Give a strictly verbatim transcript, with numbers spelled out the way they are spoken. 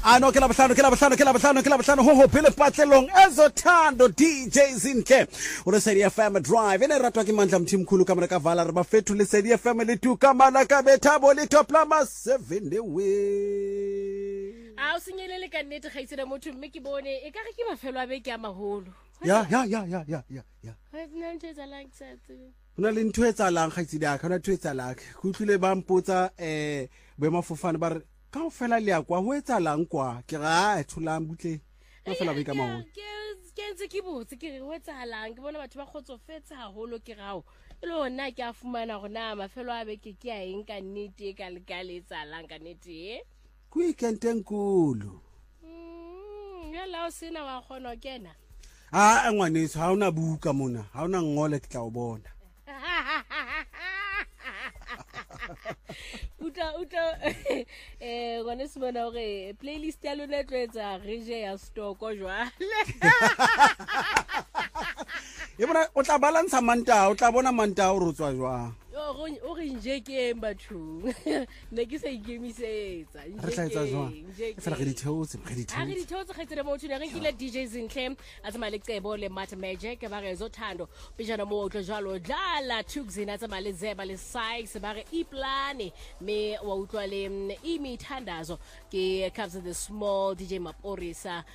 ano ke labahlano ke labahlano ke labahlano ke labahlano ho ho phele patlelong ezothando D J Zinhle o re Lesedi F M drive ene ratwa ke Mandla Mthimkhulu ka mona ka vala re ba fethu Lesedi F M le tu ka mala ka bethabo le top lama seven the way a o senyelele ka nnete ga itsena motho mme ke bone e ka re ke mafelo a beke a maholo ya ya ya ya ya ya ya nna ntse tsa like tsatsi una le ntho etsa lang ga itse dia kana ntho etsa lang go tlile ba mpotsa eh boemafofane ba re ka o fela le akwa ho etsa lang kwa ke ga a thulang butle ba fela beka maholo ke ke ntse ke botse ke re ho etsa lang ke bona batho ba kgotsofetse haholo ke rao e le hona ke a fumana gona mafelo a beke ke a eng ka nnete ka le ka le etsa lang ka nnete ku ikenteng kulo mm ya la o sena wa kgona kena a ngwaneso ha ona buka mona ha ona ngole ke tla o bona uta uta eh gone se bona hore playlist ya lona tlo etsa reje ya stoko jwale e bona o tla balansa manta o tla bona manta o rotswa jwang o o re nje ke batho ne ke sa ikemisetsa re tla etsa jwang e fela re ditheotse re a re ditheotse ditheotse ga tsena mo tshwana re nkile D J Zinhle a tsama le cebo le Mat Magic ba re Zothando pejana mo tlo jalo dlala Tukzina tsama le Zeba le Sykes ba re iplane me wa utlwa le imithandazo ke Cabs the Small D J Maporisa